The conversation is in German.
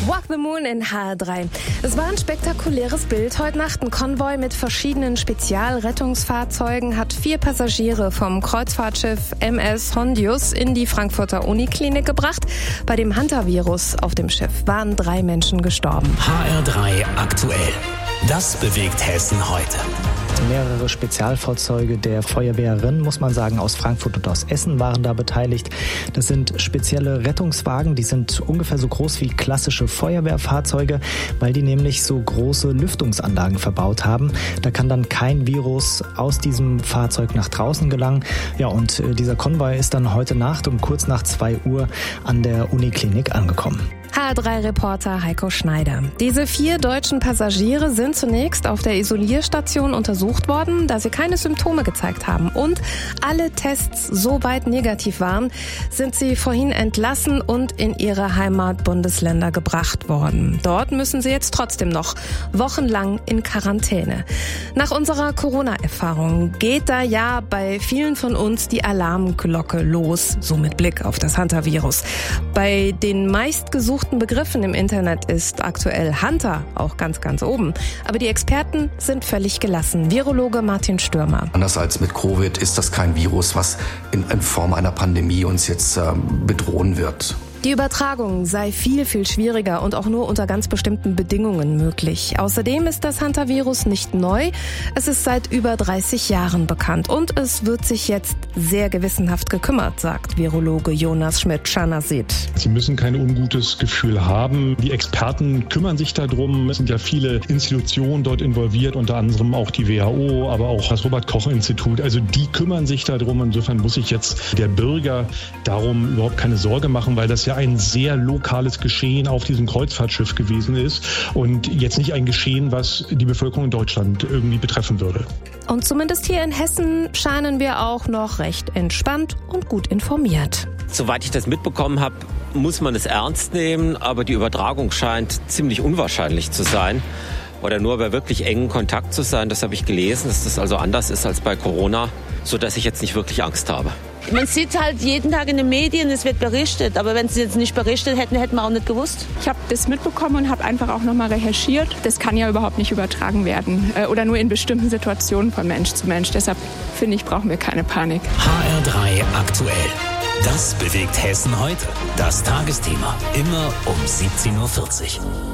Walk the Moon in HR3. Es war ein spektakuläres Bild heute Nacht. Ein Konvoi mit verschiedenen Spezialrettungsfahrzeugen hat 4 Passagiere vom Kreuzfahrtschiff MS Hondius in die Frankfurter Uniklinik gebracht. Bei dem Hantavirus auf dem Schiff waren 3 Menschen gestorben. HR3 aktuell. Das bewegt Hessen heute. Mehrere Spezialfahrzeuge der Feuerwehrerin, muss man sagen, aus Frankfurt und aus Essen waren da beteiligt. Das sind spezielle Rettungswagen, die sind ungefähr so groß wie klassische Feuerwehrfahrzeuge, weil die nämlich so große Lüftungsanlagen verbaut haben. Da kann dann kein Virus aus diesem Fahrzeug nach draußen gelangen. Ja, und dieser Konvoi ist dann heute Nacht um kurz nach 2 Uhr an der Uniklinik angekommen. HR3-Reporter Heiko Schneider. Diese 4 deutschen Passagiere sind zunächst auf der Isolierstation untersucht worden, da sie keine Symptome gezeigt haben. Und alle Tests so weit negativ waren, sind sie vorhin entlassen und in ihre Heimatbundesländer gebracht worden. Dort müssen sie jetzt trotzdem noch wochenlang in Quarantäne. Nach unserer Corona-Erfahrung geht da ja bei vielen von uns die Alarmglocke los, so mit Blick auf das Hantavirus. Bei den meistgesuchten Begriffen im Internet ist aktuell Hunter auch ganz, ganz oben. Aber die Experten sind völlig gelassen. Virologe Martin Stürmer. Anders als mit Covid ist das kein Virus, was in Form einer Pandemie uns jetzt bedrohen wird. Die Übertragung sei viel, viel schwieriger und auch nur unter ganz bestimmten Bedingungen möglich. Außerdem ist das Hantavirus nicht neu. Es ist seit über 30 Jahren bekannt und es wird sich jetzt sehr gewissenhaft gekümmert, sagt Virologe Jonas Schmidt-Schanasit. Sie müssen kein ungutes Gefühl haben. Die Experten kümmern sich darum. Es sind ja viele Institutionen dort involviert, unter anderem auch die WHO, aber auch das Robert-Koch-Institut. Also die kümmern sich darum. Insofern muss sich jetzt der Bürger darum überhaupt keine Sorge machen, weil das ja ein sehr lokales Geschehen auf diesem Kreuzfahrtschiff gewesen ist und jetzt nicht ein Geschehen, was die Bevölkerung in Deutschland irgendwie betreffen würde. Und zumindest hier in Hessen scheinen wir auch noch recht entspannt und gut informiert. Soweit ich das mitbekommen habe, muss man es ernst nehmen, aber die Übertragung scheint ziemlich unwahrscheinlich zu sein. Oder nur bei wirklich engen Kontakt zu sein, das habe ich gelesen, dass das also anders ist als bei Corona, sodass ich jetzt nicht wirklich Angst habe. Man sieht halt jeden Tag in den Medien, es wird berichtet. Aber wenn sie jetzt nicht berichtet hätten, hätten wir auch nicht gewusst. Ich habe das mitbekommen und habe einfach auch nochmal recherchiert. Das kann ja überhaupt nicht übertragen werden. Oder nur in bestimmten Situationen von Mensch zu Mensch. Deshalb finde ich, brauchen wir keine Panik. HR3 aktuell. Das bewegt Hessen heute. Das Tagesthema. Immer um 17:40 Uhr.